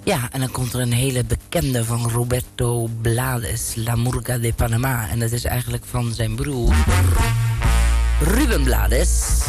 Ja, en dan komt er een hele bekende van Roberto Blades, La Murga de Panama. En dat is eigenlijk van zijn broer Ruben Blades.